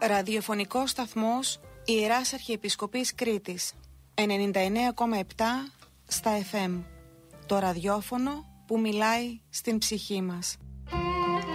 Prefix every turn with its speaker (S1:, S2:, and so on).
S1: Ραδιοφωνικός σταθμός Ιεράς Αρχιεπισκοπής Κρήτης 99,7 στα FM. Το ραδιόφωνο που μιλάει στην ψυχή μας.